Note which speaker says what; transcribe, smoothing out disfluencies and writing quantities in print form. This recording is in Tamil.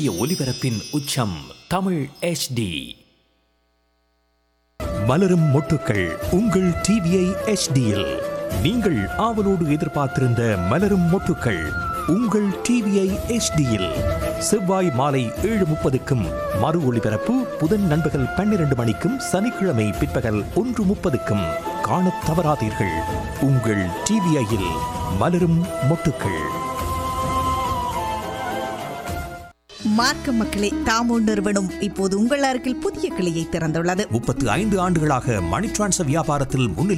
Speaker 1: ஒலிபரப்பின் உச்சம் தமிழ் HD.
Speaker 2: மலரும் மொட்டுக்கள் உங்கள் டிவிஐ HDயில் நீங்கள் ஆவலோடு எதிர்பார்த்திருந்த மலரும் மொட்டுக்கள் உங்கள் டிவிஐ HDயில் செவ்வாய் மாலை 7:30க்கும் மறு ஒளிபரப்பு புதன் நண்பகல் 12 மணிக்கும் சனிக்கிழமை பிற்பகல் 1:30க்கும் காணத் தவறாதீர்கள். உங்கள் டிவிஐயில் மலரும் மொட்டுக்கள்.
Speaker 3: மார்க்க மக்களே, தாமோ நிறுவனம் இப்போது உங்கள் அருகில் புதிய கிளையை திறந்துள்ளது.
Speaker 2: 35 ஆண்டுகளாக மணி டிரான்ஸ்ஃபர் வியாபாரத்தில் முன்னிலை